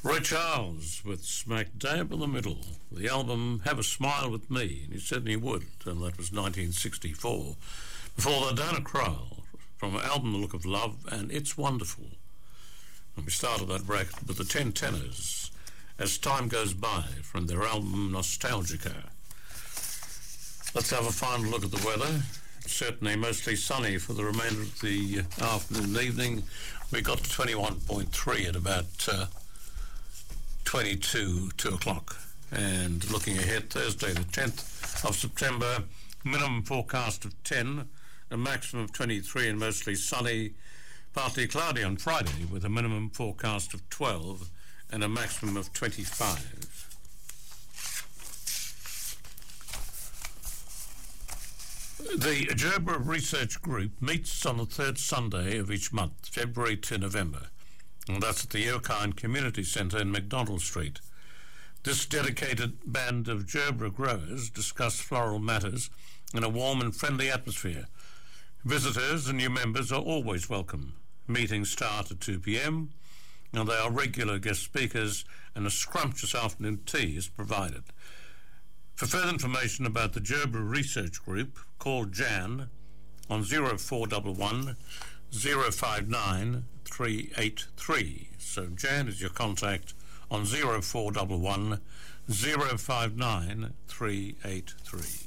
Ray Charles with Smack Dab in the Middle. The album Have a Smile with Me, and he said he would, and that was 1964. Before that, Diana Krall from her album The Look of Love and It's Wonderful. And we started that bracket with the Ten Tenors, As Time Goes By, from their album Nostalgica. Let's have a final look at the weather. It's certainly mostly sunny for the remainder of the afternoon and evening. We got to 21.3 at about 2 o'clock. And looking ahead, Thursday the 10th of September, minimum forecast of 10, a maximum of 23 and mostly sunny, partly cloudy on Friday with a minimum forecast of 12 and a maximum of 25. The Gerbera Research Group meets on the third Sunday of each month, February to November, and that's at the Irkine Community Centre in McDonald Street. This dedicated band of Gerbera growers discuss floral matters in a warm and friendly atmosphere. Visitors and new members are always welcome. Meetings start at 2 p.m, and there are regular guest speakers, and a scrumptious afternoon tea is provided. For further information about the Gerbera Research Group, call Jan on 0411 059 383. So Jan is your contact on 0411 059 383.